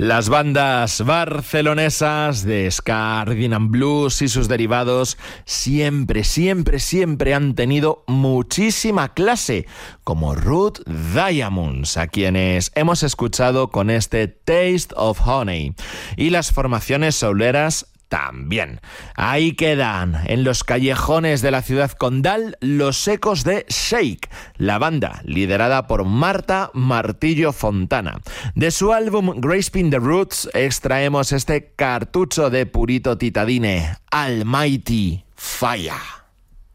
Las bandas barcelonesas de ska, rhythm and blues y sus derivados siempre han tenido muchísima clase, como Rude Diamonds, a quienes hemos escuchado con este Taste of Honey, y las formaciones souleras también. Ahí quedan, en los callejones de la ciudad condal, los ecos de Shake, la banda liderada por Marta Martillo Fontana. De su álbum Grasping the Roots extraemos este cartucho de Purito Titadine, Almighty Fire.